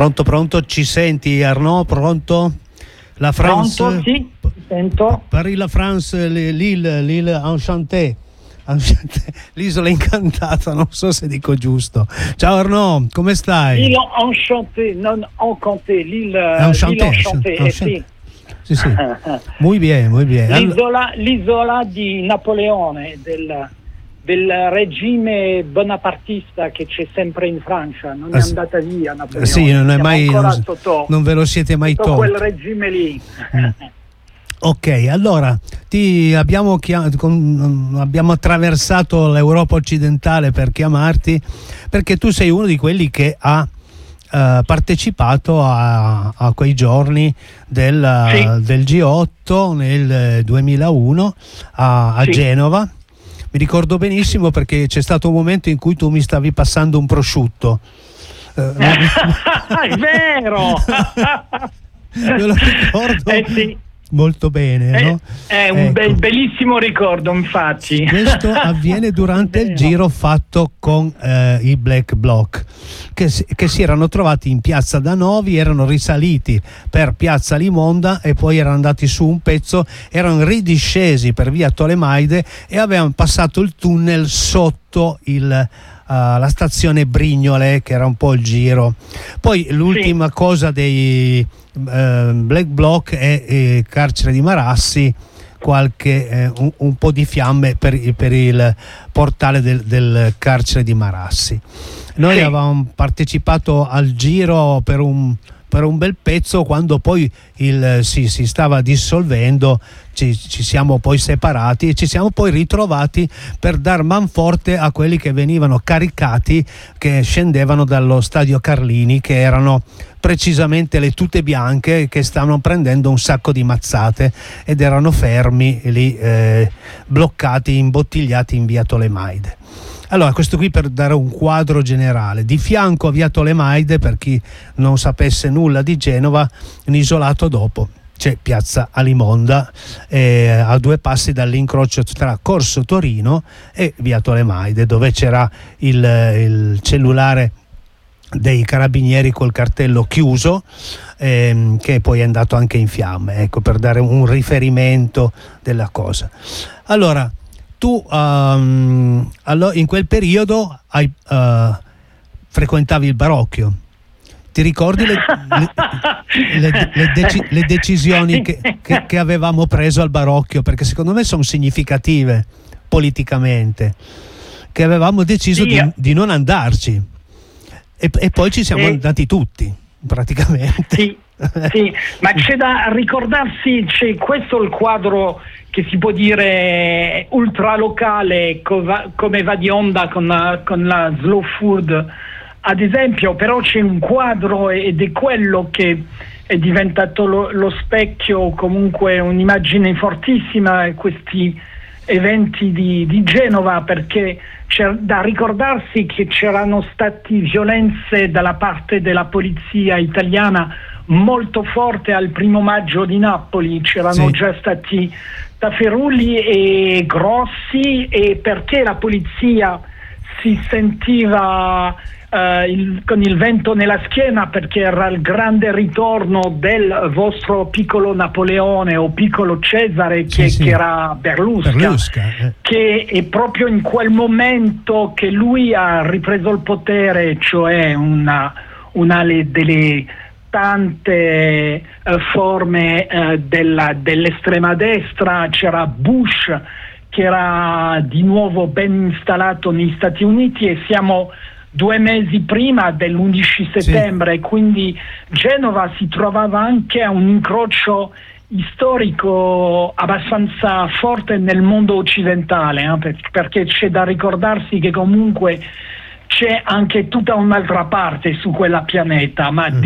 Pronto, pronto, ci senti Arnaud? Pronto? La France? Pronto, sì, sento. Paris, la France, l'île enchantée. L'isola incantata, non so se dico giusto. Ciao Arnaud, come stai? L'île enchantée, non enchantée, l'île enchantée, sì. Sì, sì. Muy bien, muy bien. L'isola di Napoleone, del regime bonapartista che c'è sempre in Francia, non è andata via Napoleone. Sì, non è mai, non ve lo siete mai tolto. Quel regime lì. Ok, allora abbiamo attraversato l'Europa occidentale per chiamarti, perché tu sei uno di quelli che ha partecipato a quei giorni del G8 nel 2001 a Genova. Mi ricordo benissimo perché c'è stato un momento in cui tu mi stavi passando un prosciutto. È vero! Me lo ricordo. Sì. Molto bene, no? È un bellissimo ricordo, infatti. Questo avviene durante il giro fatto con i Black Bloc, che si erano trovati in piazza Danovi, erano risaliti per piazza Limonda e poi erano andati su un pezzo, erano ridiscesi per via Tolemaide e avevano passato il tunnel sotto la stazione Brignole, che era un po' il giro. Poi l'ultima cosa dei Black Bloc è carcere di Marassi, un po' di fiamme per il portale del carcere di Marassi. Noi avevamo partecipato al giro per un bel pezzo, quando poi si stava dissolvendo ci siamo poi separati e ci siamo poi ritrovati per dar manforte a quelli che venivano caricati, che scendevano dallo stadio Carlini, che erano precisamente le tute bianche che stavano prendendo un sacco di mazzate ed erano fermi lì, bloccati, imbottigliati in via Tolemaide. Allora, questo qui per dare un quadro generale. Di fianco a via Tolemaide, per chi non sapesse nulla di Genova, un isolato dopo c'è piazza Alimonda, a 2 passi dall'incrocio tra Corso Torino e via Tolemaide, dove c'era il cellulare dei carabinieri col cartello chiuso, che poi è andato anche in fiamme, ecco, per dare un riferimento della cosa. Allora, tu in quel periodo frequentavi il Barocchio. Ti ricordi le decisioni che avevamo preso al Barocchio? Perché secondo me sono significative politicamente, che avevamo deciso di non andarci e poi ci siamo andati tutti praticamente. Sì, ma c'è da ricordarsi, questo è il quadro che si può dire ultralocale, come va di onda con la slow food, ad esempio. Però c'è un quadro ed è quello che è diventato lo specchio, comunque un'immagine fortissima, questi eventi di Genova, perché c'è da ricordarsi che c'erano stati violenze dalla parte della polizia italiana molto forte al 1° maggio di Napoli. C'erano già stati tafferugli e grossi, e perché la polizia si sentiva con il vento nella schiena, perché era il grande ritorno del vostro piccolo Napoleone o piccolo Cesare, che era Berlusca. Che è proprio in quel momento che lui ha ripreso il potere, cioè una delle tante forme dell'estrema destra. C'era Bush, che era di nuovo ben installato negli Stati Uniti, e siamo 2 mesi prima dell'11 settembre, quindi Genova si trovava anche a un incrocio storico abbastanza forte nel mondo occidentale, perché c'è da ricordarsi che comunque c'è anche tutta un'altra parte su quella pianeta, ma